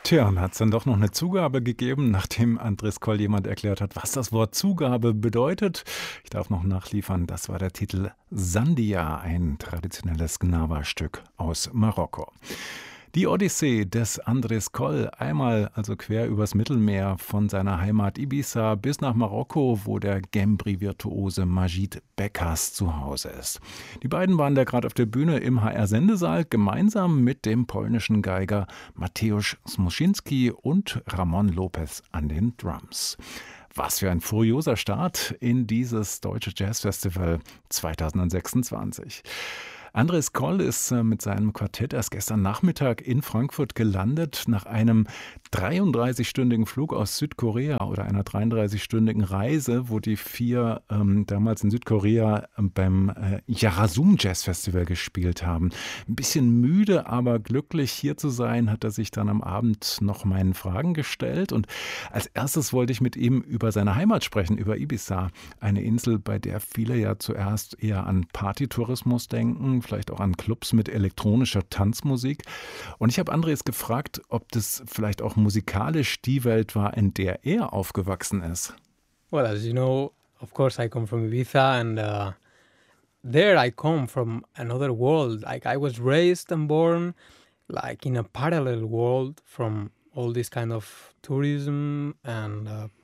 Tja, und hat es dann doch noch eine Zugabe gegeben, nachdem Andres Koll jemand erklärt hat, was das Wort Zugabe bedeutet. Ich darf noch nachliefern, das war der Titel Sandia, ein traditionelles Gnawa-Stück aus Marokko. Die Odyssee des Andres Koll, einmal also quer übers Mittelmeer von seiner Heimat Ibiza bis nach Marokko, wo der Gembri-Virtuose Majid Bekas zu Hause ist. Die beiden waren da gerade auf der Bühne im HR-Sendesaal, gemeinsam mit dem polnischen Geiger Mateusz Smuszynski und Ramon Lopez an den Drums. Was für ein furioser Start in dieses Deutsche Jazzfestival 2026. Andres Koll ist mit seinem Quartett erst gestern Nachmittag in Frankfurt gelandet, nach einem 33-stündigen Flug aus Südkorea oder einer 33-stündigen Reise, wo die vier damals in Südkorea beim Yarasum Jazz Festival gespielt haben. Ein bisschen müde, aber glücklich hier zu sein, hat er sich dann am Abend noch meinen Fragen gestellt. Und als erstes wollte ich mit ihm über seine Heimat sprechen, über Ibiza. Eine Insel, bei der viele ja zuerst eher an Partytourismus denken, vielleicht auch an Clubs mit elektronischer Tanzmusik. Und ich habe Andres gefragt, ob das vielleicht auch musikalisch die Welt war, in der er aufgewachsen ist. Well, as you know, of course I come from Ibiza and there I come from another world. Like I was raised and born like in a parallel world from all this kind of tourism and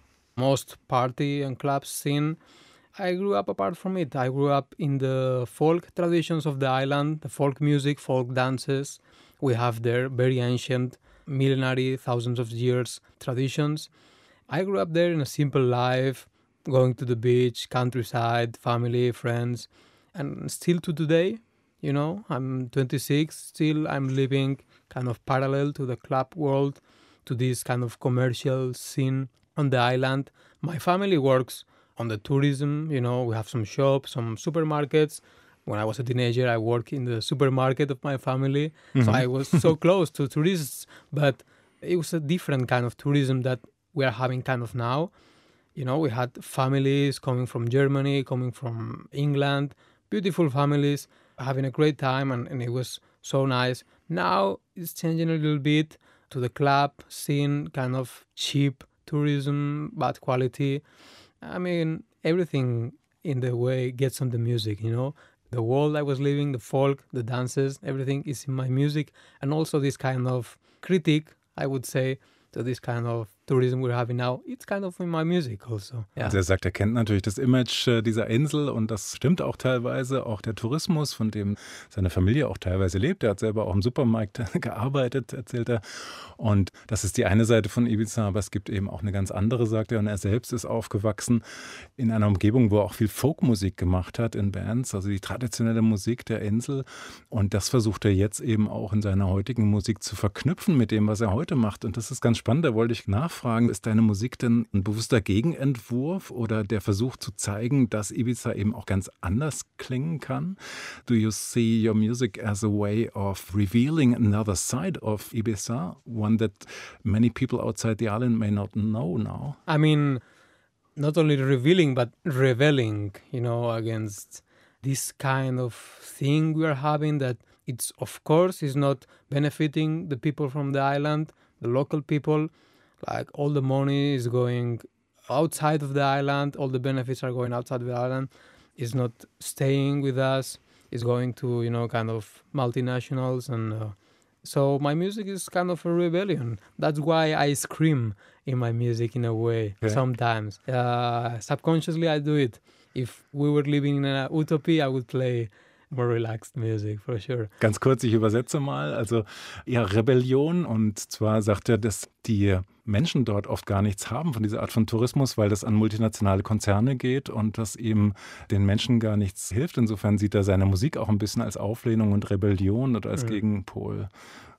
most party and club scene. I grew up apart from it. I grew up in the folk traditions of the island, the folk music, folk dances. We have there very ancient, millenary, thousands of years traditions. I grew up there in a simple life, going to the beach, countryside, family, friends. And still to today, you know, I'm 26, still I'm living kind of parallel to the club world, to this kind of commercial scene on the island. My family works on the tourism, you know, we have some shops, some supermarkets. When I was a teenager, I worked in the supermarket of my family. So I was so close to tourists, but it was a different kind of tourism that we are having kind of now. You know, we had families coming from Germany, coming from England, beautiful families, having a great time, and it was so nice. Now it's changing a little bit to the club scene, kind of cheap tourism, bad quality. I mean, everything in the way gets on the music, you know. The world I was living, the folk, the dances, everything is in my music. And also this kind of critique, I would say, to this kind of tourism we're having now, it's kind of in my music also. Yeah. Also er sagt, er kennt natürlich das Image dieser Insel und das stimmt auch teilweise, auch der Tourismus, von dem seine Familie auch teilweise lebt. Er hat selber auch im Supermarkt gearbeitet, erzählt er. Und das ist die eine Seite von Ibiza, aber es gibt eben auch eine ganz andere, sagt er. Und er selbst ist aufgewachsen in einer Umgebung, wo er auch viel Folkmusik gemacht hat in Bands, also die traditionelle Musik der Insel. Und das versucht er jetzt eben auch in seiner heutigen Musik zu verknüpfen mit dem, was er heute macht. Und das ist ganz spannend, da wollte ich nachfragen, ist deine Musik denn ein bewusster Gegenentwurf oder der Versuch zu zeigen, dass Ibiza eben auch ganz anders klingen kann? Do you see your music as a way of revealing another side of Ibiza, one that many people outside the island may not know now? I mean, not only revealing, but rebelling, you know, against this kind of thing we are having that it's, of course, is not benefiting the people from the island, the local people. Like all the money is going outside of the island, all the benefits are going outside of the island. It's not staying with us. It's going to, you know, kind of multinationals. And so my music is kind of a rebellion. That's why I scream in my music in a way sometimes. Subconsciously I do it. If we were living in a utopia, I would play more relaxed music, for sure. Ganz kurz, ich übersetze mal. Also ja, Rebellion, und zwar sagt er, dass die Menschen dort oft gar nichts haben von dieser Art von Tourismus, weil das an multinationale Konzerne geht und das eben den Menschen gar nichts hilft. Insofern sieht er seine Musik auch ein bisschen als Auflehnung und Rebellion oder als Gegenpol.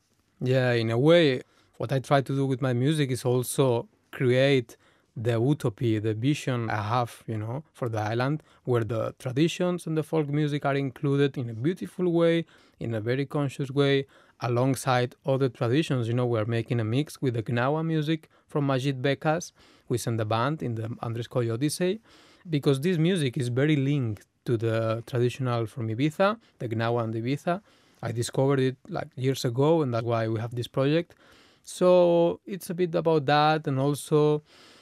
Yeah, in a way, what I try to do with my music is also create the utopia, the vision I have, you know, for the island, where the traditions and the folk music are included in a beautiful way, in a very conscious way, alongside other traditions. You know, we're making a mix with the Gnawa music from Majid Bekas, who is in the band in the Andres Koll Odyssey, because this music is very linked to the traditional from Ibiza, the Gnawa and Ibiza. I discovered it like years ago, and that's why we have this project. So it's a bit about that and also,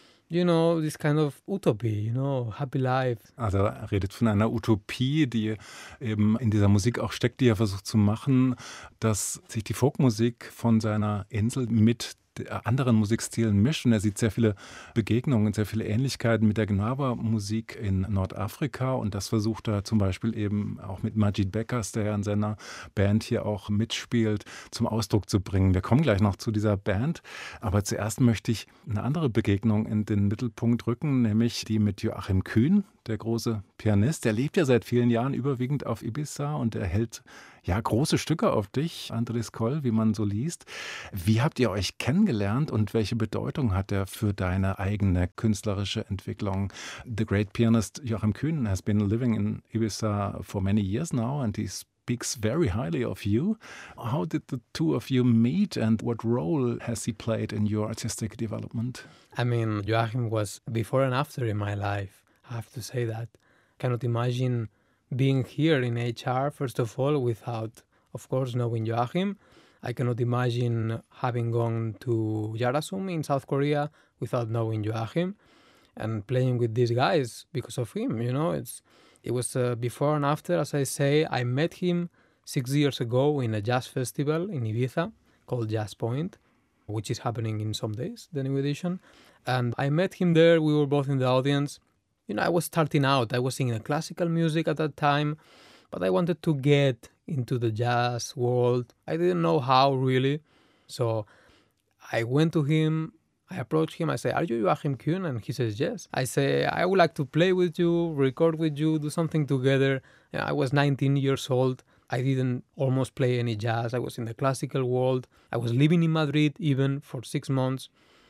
this kind of utopia, happy life. Also er redet von einer Utopie, die eben in dieser Musik auch steckt, die er versucht zu machen, dass sich die Folkmusik von seiner Insel mit anderen Musikstilen mischt. Und er sieht sehr viele Begegnungen, sehr viele Ähnlichkeiten mit der Gnawa-Musik in Nordafrika. Und das versucht er zum Beispiel eben auch mit Majid Bekkers, der ja in seiner Band hier auch mitspielt, zum Ausdruck zu bringen. Wir kommen gleich noch zu dieser Band. Aber zuerst möchte ich eine andere Begegnung in den Mittelpunkt rücken, nämlich die mit Joachim Kühn, der große Pianist. Der lebt ja seit vielen Jahren überwiegend auf Ibiza und er hält ja große Stücke auf dich, Andres Coll, wie man so liest. Wie habt ihr euch kennengelernt und welche Bedeutung hat er für deine eigene künstlerische Entwicklung? The great pianist Joachim Kühn has been living in Ibiza for many years now and he speaks very highly of you. How did the two of you meet and what role has he played in your artistic development? I mean, Joachim was before and after in my life. I have to say that. Cannot imagine being here in HR, first of all, without, of course, knowing Joachim. I cannot imagine having gone to Yarasum in South Korea without knowing Joachim and playing with these guys because of him, It was before and after, as I say. I met him 6 years ago in a jazz festival in Ibiza called Jazz Point, which is happening in some days, the new edition. And I met him there. We were both in the audience. I was starting out. I was singing classical music at that time, but I wanted to get into the jazz world. I didn't know how really. So I went to him. I approached him. I say, "Are you Joachim Kühn?" And he says, "Yes." I say, "I would like to play with you, record with you, do something together." I was 19 years old. I didn't almost play any jazz. I was in the classical world. I was living in Madrid even for 6 months.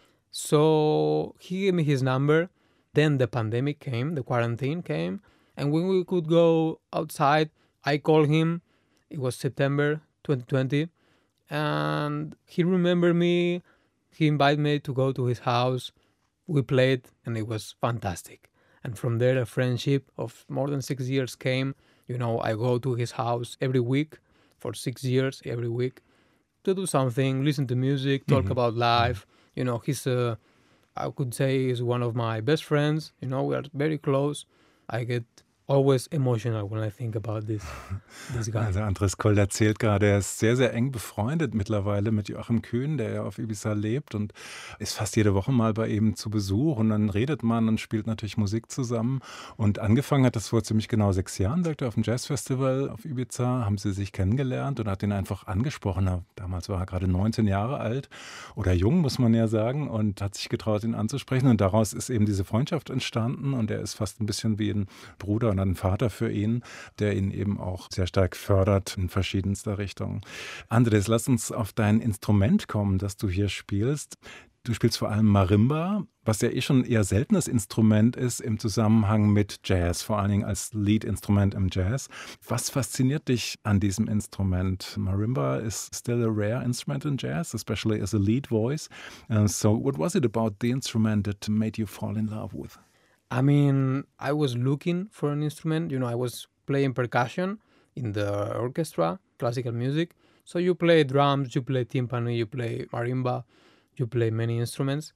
So he gave me his number. Then the pandemic came, the quarantine came, and when we could go outside, I called him. It was September 2020, and he remembered me. He invited me to go to his house. We played, and it was fantastic. And from there, a friendship of more than 6 years came. I go to his house every week for 6 years, every week, to do something, listen to music, talk about life. He's I could say he's one of my best friends. We are very close. I get always emotional when I think about this guy. Also Andres Coll erzählt gerade, er ist sehr, sehr eng befreundet mittlerweile mit Joachim Kühn, der ja auf Ibiza lebt und ist fast jede Woche mal bei ihm zu Besuch und dann redet man und spielt natürlich Musik zusammen. Und angefangen hat das vor ziemlich genau 6 Jahren, sagt er, auf dem Jazzfestival auf Ibiza, haben sie sich kennengelernt und hat ihn einfach angesprochen. Damals war er gerade 19 Jahre alt oder jung, muss man ja sagen, und hat sich getraut, ihn anzusprechen. Und daraus ist eben diese Freundschaft entstanden und er ist fast ein bisschen wie ein Bruder und ein Vater für ihn, der ihn eben auch sehr stark fördert in verschiedenster Richtung. Andres, lass uns auf dein Instrument kommen, das du hier spielst. Du spielst vor allem Marimba, was ja schon ein eher seltenes Instrument ist im Zusammenhang mit Jazz, vor allen Dingen als Lead-Instrument im Jazz. Was fasziniert dich an diesem Instrument? Marimba is still a rare instrument in jazz, especially as a lead voice. So what was it about the instrument that made you fall in love with? I mean, I was looking for an instrument. I was playing percussion in the orchestra, classical music. So you play drums, you play timpani, you play marimba, you play many instruments.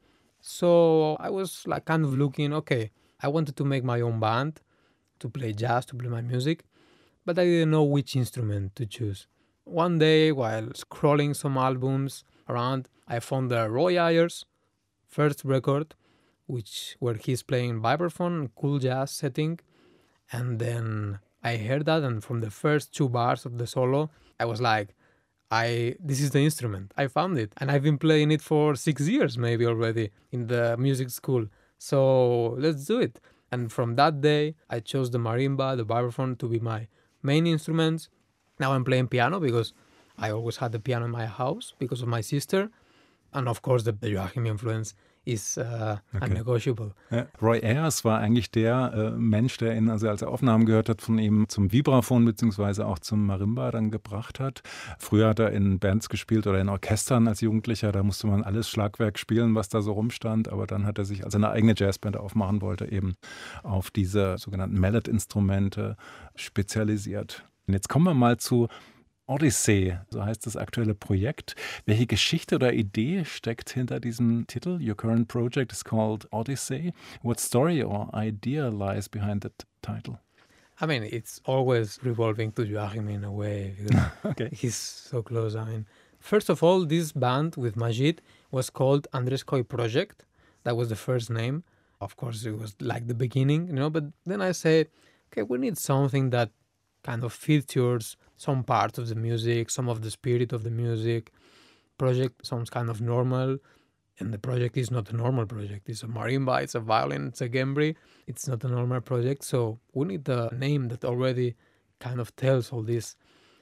So I was like kind of looking, okay, I wanted to make my own band, to play jazz, to play my music, but I didn't know which instrument to choose. One day, while scrolling some albums around, I found the Roy Ayers first record, where he's playing vibraphone, cool jazz setting. And then I heard that, and from the first 2 bars of the solo, I was like, this is the instrument. I found it. And I've been playing it for 6 years maybe already in the music school. So let's do it. And from that day, I chose the marimba, the vibraphone to be my main instruments. Now I'm playing piano because I always had the piano in my house because of my sister. And of course, the Joachim influence is unnegotiable. Ja, Roy Ayers war eigentlich der Mensch, der ihn, also als er Aufnahmen gehört hat, von ihm zum Vibraphon bzw. auch zum Marimba dann gebracht hat. Früher hat er in Bands gespielt oder in Orchestern als Jugendlicher, da musste man alles Schlagwerk spielen, was da so rumstand, aber dann hat er sich, als er eine eigene Jazzband aufmachen wollte, eben auf diese sogenannten Mallet-Instrumente spezialisiert. Und jetzt kommen wir mal zu Odyssey, so heißt das aktuelle Projekt. Welche Geschichte oder Idee steckt hinter diesem Titel? Your current project is called Odyssey. What story or idea lies behind that title? I mean, it's always revolving to Joachim in a way because Okay. he's so close. I mean, first of all, this band with Majid was called Andres Coy Project. That was the first name. Of course, it was like the beginning, but then I said, okay, we need something that kind of features some parts of the music, some of the spirit of the music. Project sounds kind of normal, and the project is not a normal project. It's a marimba, it's a violin, it's a gambri. It's not a normal project, so we need a name that already kind of tells all this.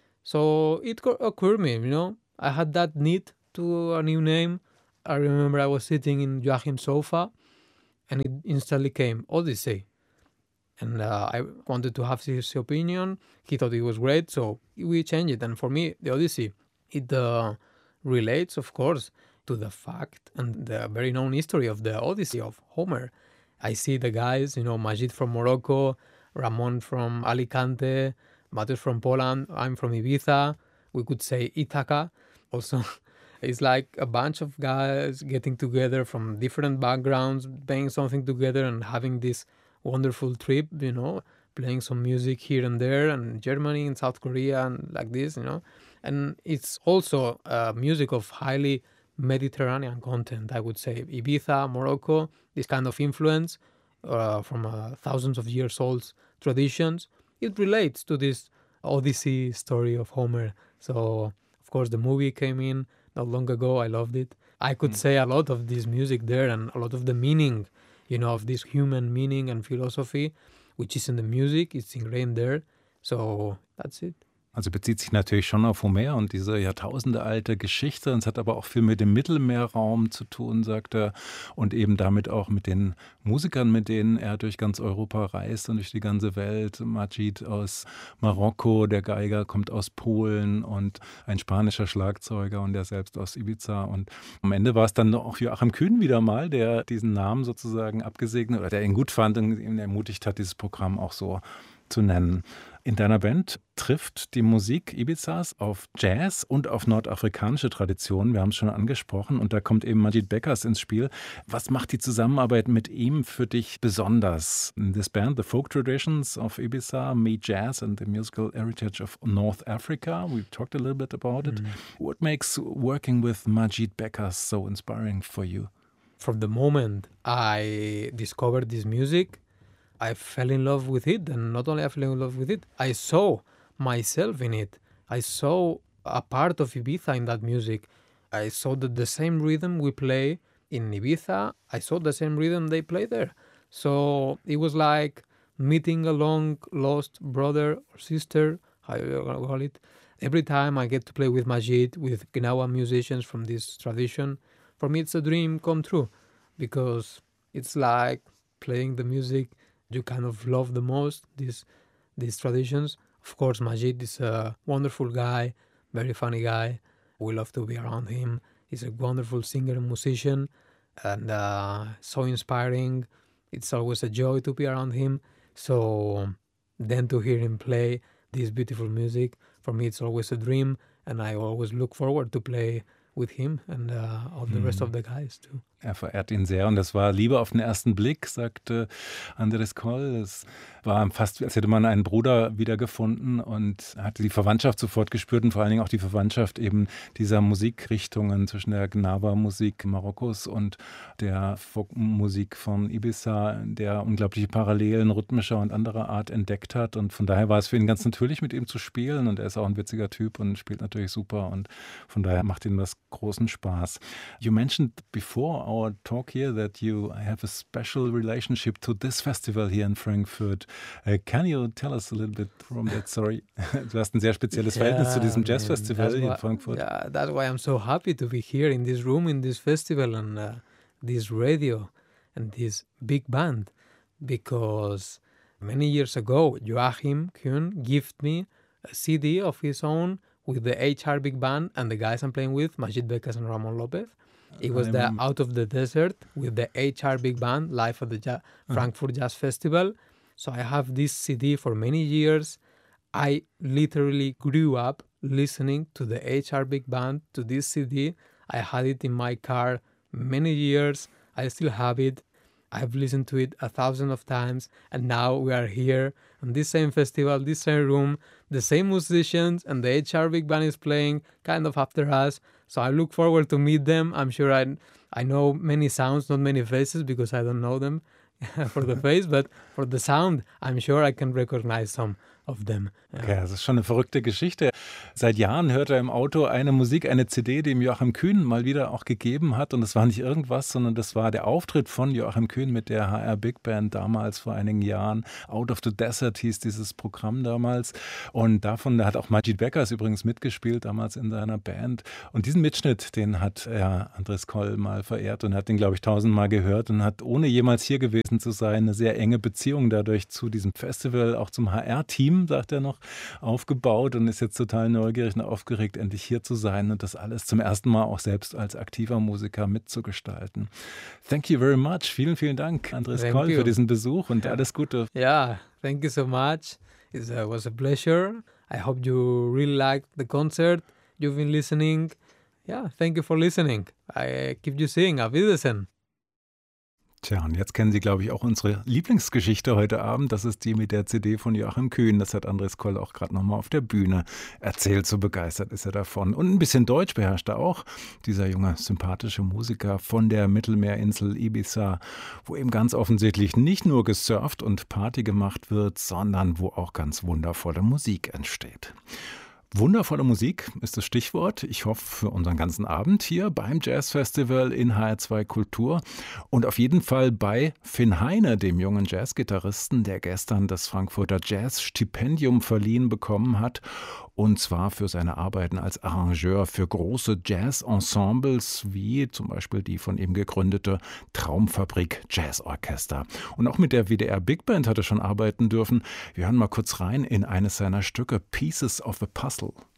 So it occurred me, I had that need to a new name. I remember I was sitting in Joachim's sofa, and it instantly came Odyssey. And I wanted to have his opinion. He thought it was great, so we changed it. And for me, the Odyssey, it relates, of course, to the fact and the very known history of the Odyssey of Homer. I see the guys, Majid from Morocco, Ramon from Alicante, Matheus from Poland, I'm from Ibiza. We could say Ithaca also. It's like a bunch of guys getting together from different backgrounds, playing something together and having this wonderful trip, playing some music here and there, and Germany and South Korea and like this, And it's also music of highly Mediterranean content, I would say. Ibiza, Morocco, this kind of influence from thousands of years old traditions. It relates to this Odyssey story of Homer. So, of course, the movie came in not long ago. I loved it. I could say a lot of this music there and a lot of the meaning, of this human meaning and philosophy, which is in the music. It's ingrained there. So that's it. Also bezieht sich natürlich schon auf Homer und diese jahrtausendealte Geschichte. Und es hat aber auch viel mit dem Mittelmeerraum zu tun, sagt er. Und eben damit auch mit den Musikern, mit denen er durch ganz Europa reist und durch die ganze Welt. Majid aus Marokko, der Geiger kommt aus Polen und ein spanischer Schlagzeuger und der selbst aus Ibiza. Und am Ende war es dann auch Joachim Kühn wieder mal, der diesen Namen sozusagen abgesegnet oder der ihn gut fand und ihn ermutigt hat, dieses Programm auch so zu nennen. In deiner Band trifft die Musik Ibizas auf Jazz und auf nordafrikanische Traditionen. Wir haben es schon angesprochen und da kommt eben Majid Bekkers ins Spiel. Was macht die Zusammenarbeit mit ihm für dich besonders? In this band, the folk traditions of Ibiza meet jazz and the musical heritage of North Africa. We've talked a little bit about it. What makes working with Majid Bekkers so inspiring for you? From the moment I discovered this music, I fell in love with it, and not only I fell in love with it, I saw myself in it. I saw a part of Ibiza in that music. I saw that the same rhythm we play in Ibiza, I saw the same rhythm they play there. So it was like meeting a long lost brother or sister, how you call it. Every time I get to play with Majid, with Gnawa musicians from this tradition, for me it's a dream come true, because it's like playing the music you kind of love the most, these traditions. Of course, Majid is a wonderful guy, very funny guy. We love to be around him. He's a wonderful singer and musician, and so inspiring. It's always a joy to be around him. So then to hear him play this beautiful music, for me it's always a dream, and I always look forward to play with him and all the rest of the guys too. Er verehrt ihn sehr und das war Liebe auf den ersten Blick, sagte Andres Coll. Es war fast, als hätte man einen Bruder wiedergefunden und hatte die Verwandtschaft sofort gespürt und vor allen Dingen auch die Verwandtschaft eben dieser Musikrichtungen zwischen der Gnawa-Musik Marokkos und der Folkmusik von Ibiza, der unglaubliche Parallelen rhythmischer und anderer Art entdeckt hat und von daher war es für ihn ganz natürlich, mit ihm zu spielen und er ist auch ein witziger Typ und spielt natürlich super und von daher macht ihm das großen Spaß. You mentioned before our talk here that you have a special relationship to this festival here in Frankfurt. Can you tell us a little bit from that story? Du hast ein sehr spezielles Verhältnis zu diesem Jazzfestival hier in Frankfurt. Yeah, that's why I'm so happy to be here in this room, in this festival, and this radio, and this big band, because many years ago, Joachim Kühn gifted me a CD of his own with the HR Big Band and the guys I'm playing with, Majid Bekkers and Ramon Lopez. It was the Out of the Desert with the HR Big Band live at the Frankfurt Jazz Festival. So I have this CD for many years. I literally grew up listening to the HR Big Band, to this CD. I had it in my car many years. I still have it. I've listened to it 1,000 of times, and now we are here on this same festival, this same room, the same musicians, and the HR Big Band is playing kind of after us. So I look forward to meet them. I'm sure I know many sounds, not many faces, because I don't know them for the face, but for the sound, I'm sure I can recognize some of them. Ja. Okay, das ist schon eine verrückte Geschichte. Seit Jahren hört er im Auto eine Musik, eine CD, die ihm Joachim Kühn mal wieder auch gegeben hat. Und das war nicht irgendwas, sondern das war der Auftritt von Joachim Kühn mit der HR Big Band damals vor einigen Jahren. Out of the Desert hieß dieses Programm damals. Und davon, da hat auch Majid Beckers übrigens mitgespielt, damals in seiner Band. Und diesen Mitschnitt, den hat Andres Koll mal verehrt und hat den, glaube ich, 1000-mal gehört und hat, ohne jemals hier gewesen zu sein, eine sehr enge Beziehung dadurch zu diesem Festival, auch zum HR-Team, sagt er noch, aufgebaut und ist jetzt total neugierig und aufgeregt, endlich hier zu sein und das alles zum ersten Mal auch selbst als aktiver Musiker mitzugestalten. Thank you very much. Vielen, vielen Dank, Andres Koll, für diesen Besuch und alles Gute. Yeah, thank you so much. It was a pleasure. I hope you really liked the concert. You've been listening. Yeah, thank you for listening. I keep you seeing. Auf Wiedersehen. Tja, und jetzt kennen Sie, glaube ich, auch unsere Lieblingsgeschichte heute Abend. Das ist die mit der CD von Joachim Kühn. Das hat Andres Koll auch gerade nochmal auf der Bühne erzählt. So begeistert ist er davon. Und ein bisschen Deutsch beherrscht er auch. Dieser junge, sympathische Musiker von der Mittelmeerinsel Ibiza, wo eben ganz offensichtlich nicht nur gesurft und Party gemacht wird, sondern wo auch ganz wundervolle Musik entsteht. Wundervolle Musik ist das Stichwort. Ich hoffe für unseren ganzen Abend hier beim Jazzfestival in HR2 Kultur und auf jeden Fall bei Finn Heine, dem jungen Jazzgitarristen, der gestern das Frankfurter Jazz-Stipendium verliehen bekommen hat. Und zwar für seine Arbeiten als Arrangeur für große Jazz-Ensembles, wie zum Beispiel die von ihm gegründete Traumfabrik Jazzorchester. Und auch mit der WDR Big Band hat er schon arbeiten dürfen. Wir hören mal kurz rein in eines seiner Stücke, Pieces of a Puzzle.